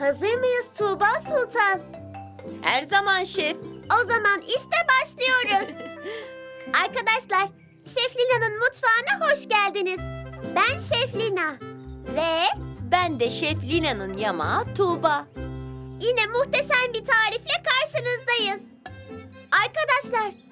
Hazır mıyız Tuğba Sultan? Her zaman şef. O zaman işte başlıyoruz. Arkadaşlar, Şef Lina'nın mutfağına hoş geldiniz. Ben Şef Lina ve Ben de Şef Lina'nın yamağı Tuğba. yine muhteşem bir tarifle karşınızdayız. Arkadaşlar,